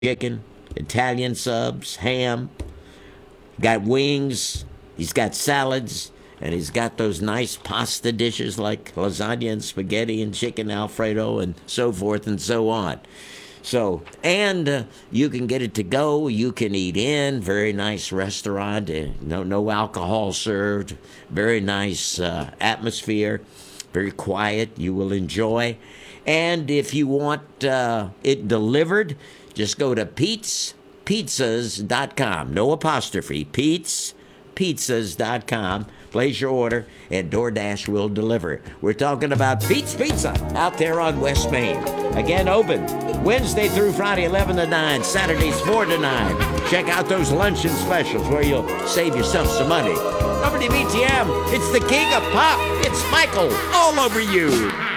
chicken, Italian subs, ham, got wings, he's got salads, and he's got those nice pasta dishes like lasagna and spaghetti and chicken Alfredo and so forth and so on. So, and you can get it to go. You can eat in. Very nice restaurant. No alcohol served. Very nice atmosphere. Very quiet. You will enjoy. And if you want it delivered, just go to Pete'sPizzas.com. No apostrophe. Pete'sPizzas.com. Place your order, and DoorDash will deliver. We're talking about Pete's Pizza out there on West Main. Again, open Wednesday through Friday, 11 to 9, Saturdays, 4 to 9. Check out those luncheon specials where you'll save yourself some money. WBTM, it's the king of pop. It's Michael all over you.